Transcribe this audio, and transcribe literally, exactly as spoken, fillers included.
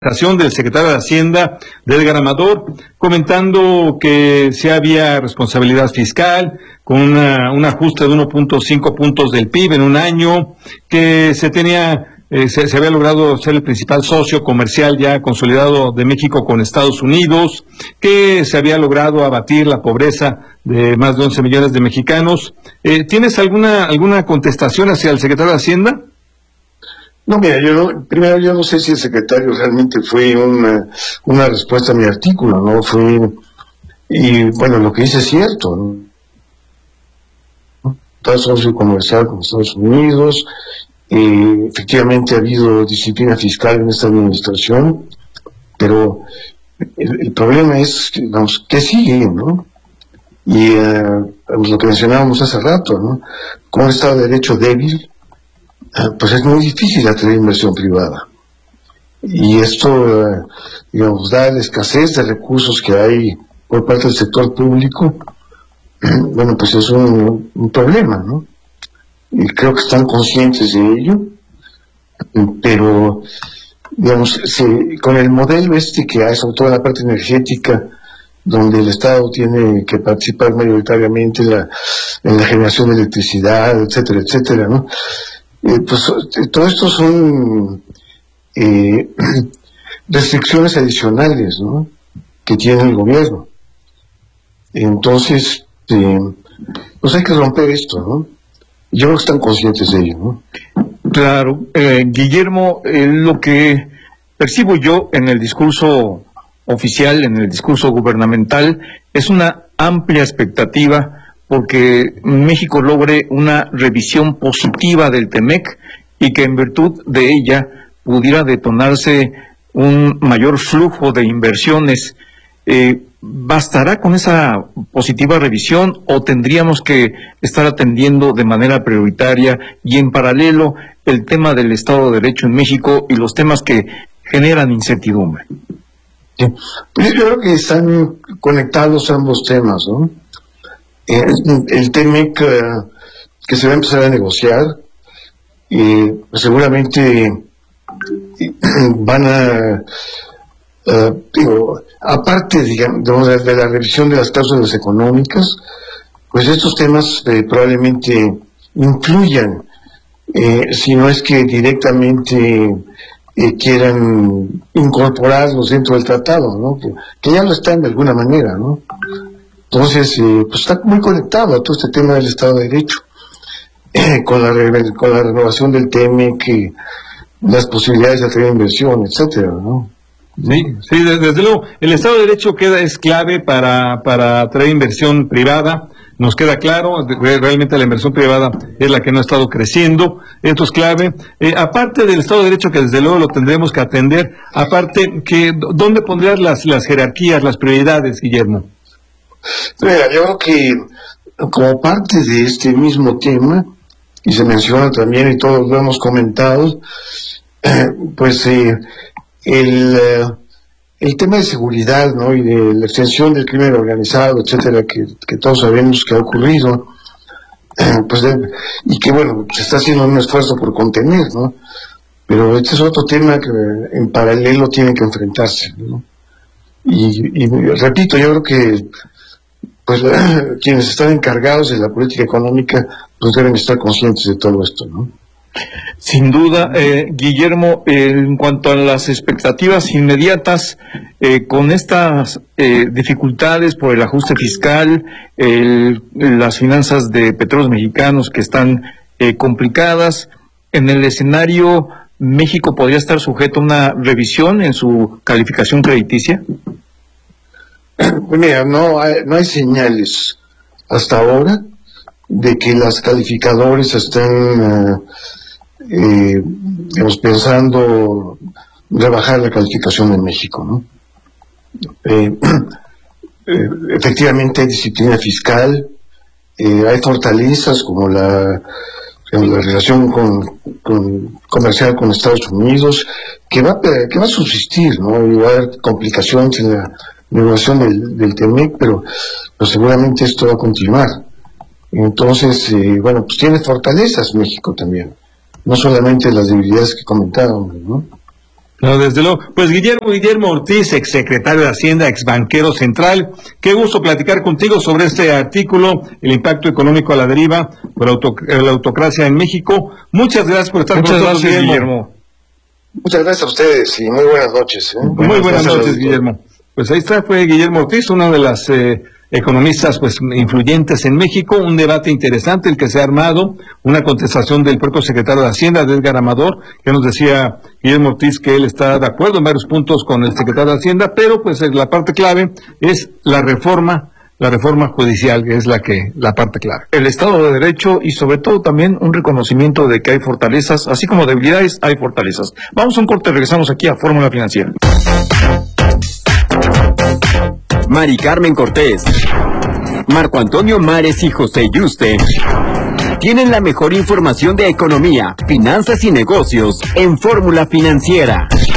Del secretario de Hacienda, de Edgar Amador, comentando que se había responsabilidad fiscal con una, un ajuste de uno punto cinco puntos del P I B en un año, que se tenía, eh, se, se había logrado ser el principal socio comercial ya consolidado de México con Estados Unidos, que se había logrado abatir la pobreza de más de once millones de mexicanos. Eh, ¿Tienes alguna alguna contestación hacia el secretario de Hacienda? No, mira, yo no, primero yo no sé si el secretario realmente fue una, una respuesta a mi artículo, ¿no? Fue, y bueno, lo que dice es cierto, ¿no? Todo socio comercial con Estados Unidos, eh, efectivamente ha habido disciplina fiscal en esta administración, pero el, el problema es, vamos, ¿qué sigue, no? Y eh, lo que mencionábamos hace rato, ¿no? Como un Estado de Derecho débil, pues es muy difícil atraer inversión privada. Y esto, eh, digamos, da la escasez de recursos que hay por parte del sector público, bueno, pues es un, un problema, ¿no? Y creo que están conscientes de ello, pero, digamos, se, con el modelo este que hay, sobre todo en la parte energética, donde el Estado tiene que participar mayoritariamente en la, en la generación de electricidad, etcétera, etcétera, ¿no? Eh, pues todo esto son eh, restricciones adicionales, ¿no?, que tiene el gobierno. Entonces, eh, pues hay que romper esto, ¿no? Yo creo que están conscientes de ello, ¿no? Claro, eh, Guillermo, eh, lo que percibo yo en el discurso oficial, en el discurso gubernamental, es una amplia expectativa porque México logre una revisión positiva del TEMEC y que en virtud de ella pudiera detonarse un mayor flujo de inversiones. Eh, ¿Bastará con esa positiva revisión o tendríamos que estar atendiendo de manera prioritaria y en paralelo el tema del Estado de Derecho en México y los temas que generan incertidumbre? Sí. Pues yo creo que están conectados ambos temas, ¿no? El, el TEMEC eh, que se va a empezar a negociar, eh, pues seguramente eh, van a, uh, digo, aparte digamos, de, de la revisión de las cláusulas económicas, pues estos temas eh, probablemente influyan, eh, si no es que directamente eh, quieran incorporarlos dentro del tratado, ¿no? Que, que ya lo están de alguna manera, ¿no? Entonces, eh, pues está muy conectado a todo este tema del Estado de Derecho, eh, con, la re, con la renovación del TEMEC, eh, las posibilidades de atraer inversión, etcétera, ¿no? Sí, sí, desde, desde luego, el Estado de Derecho queda es clave para, para atraer inversión privada, nos queda claro, realmente la inversión privada es la que no ha estado creciendo, esto es clave. Eh, aparte del Estado de Derecho, que desde luego lo tendremos que atender, aparte, que ¿dónde pondrías las, las jerarquías, las prioridades, Guillermo? Mira, yo creo que como parte de este mismo tema, y se menciona también y todos lo hemos comentado, eh, pues eh, el, eh, el tema de seguridad, ¿no?, y de la extensión del crimen organizado, etcétera, que, que todos sabemos que ha ocurrido, eh, pues de, y que bueno, se está haciendo un esfuerzo por contener, ¿no? Pero este es otro tema que en paralelo tiene que enfrentarse, ¿no? Y, y repito, yo creo que pues quienes están encargados de la política económica pues deben estar conscientes de todo esto, ¿no? Sin duda, eh, Guillermo, eh, en cuanto a las expectativas inmediatas, eh, con estas eh, dificultades por el ajuste fiscal, el, las finanzas de Petróleos Mexicanos que están eh, complicadas, en el escenario, ¿México podría estar sujeto a una revisión en su calificación crediticia? Pues mira, no hay, no hay señales hasta ahora de que las calificadores estén eh, eh, digamos, pensando rebajar la calificación en México, ¿no? Eh, eh, efectivamente hay disciplina fiscal, eh, hay fortalezas como la, la relación con, con comercial con Estados Unidos, que va, que va a subsistir, ¿no? Y va a haber complicaciones en la negociación del, del TEMEC, pero, pero seguramente esto va a continuar. Entonces, eh, bueno, pues tiene fortalezas México también, no solamente las debilidades que comentábamos, ¿no? No, desde luego. Pues Guillermo, Guillermo Ortiz, exsecretario de Hacienda, exbanquero central, qué gusto platicar contigo sobre este artículo, el impacto económico a la deriva por auto, la autocracia en México. Muchas gracias por estar Muchas con nosotros, gracias, Guillermo. Guillermo. Muchas gracias a ustedes y muy buenas noches. ¿eh? Muy buenas, buenas noches, Guillermo. Pues ahí está, fue Guillermo Ortiz, uno de las eh, economistas pues influyentes en México, un debate interesante el que se ha armado, una contestación del propio secretario de Hacienda, de Edgar Amador, que nos decía Guillermo Ortiz que él está de acuerdo en varios puntos con el secretario de Hacienda, pero pues la parte clave es la reforma, la reforma judicial, que es la que la parte clave. El Estado de Derecho y sobre todo también un reconocimiento de que hay fortalezas, así como debilidades, hay fortalezas. Vamos a un corte, regresamos aquí a Fórmula Financiera. Mari Carmen Cortés, Marco Antonio Mares y José Yuste tienen la mejor información de economía, finanzas y negocios en Fórmula Financiera.